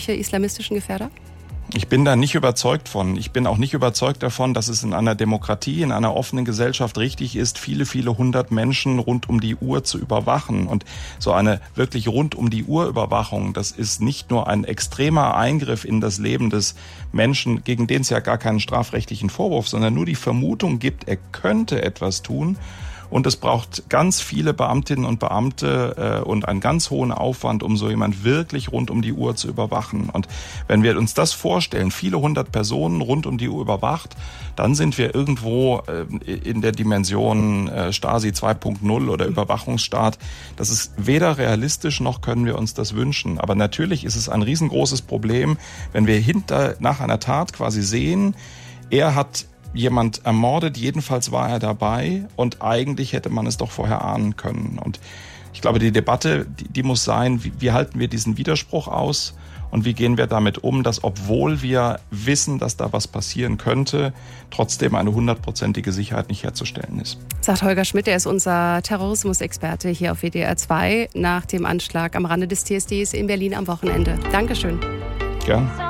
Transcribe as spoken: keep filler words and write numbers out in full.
solche islamistischen Gefährder? Ich bin da nicht überzeugt von. Ich bin auch nicht überzeugt davon, dass es in einer Demokratie, in einer offenen Gesellschaft richtig ist, viele, viele hundert Menschen rund um die Uhr zu überwachen. Und so eine wirklich rund um die Uhr Überwachung, das ist nicht nur ein extremer Eingriff in das Leben des Menschen, gegen den es ja gar keinen strafrechtlichen Vorwurf, sondern nur die Vermutung gibt, er könnte etwas tun. Und es braucht ganz viele Beamtinnen und Beamte äh, und einen ganz hohen Aufwand, um so jemand wirklich rund um die Uhr zu überwachen. Und wenn wir uns das vorstellen, viele hundert Personen rund um die Uhr überwacht, dann sind wir irgendwo äh, in der Dimension äh, Stasi zwei Punkt null oder Überwachungsstaat. Das ist weder realistisch, noch können wir uns das wünschen. Aber natürlich ist es ein riesengroßes Problem, wenn wir hinter nach einer Tat quasi sehen, er hat jemand ermordet, jedenfalls war er dabei und eigentlich hätte man es doch vorher ahnen können. Und ich glaube, die Debatte, die, die muss sein, wie, wie halten wir diesen Widerspruch aus und wie gehen wir damit um, dass obwohl wir wissen, dass da was passieren könnte, trotzdem eine hundertprozentige Sicherheit nicht herzustellen ist. Sagt Holger Schmidt, er ist unser Terrorismusexperte hier auf W D R zwei nach dem Anschlag am Rande des T S Ds in Berlin am Wochenende. Dankeschön. Gern.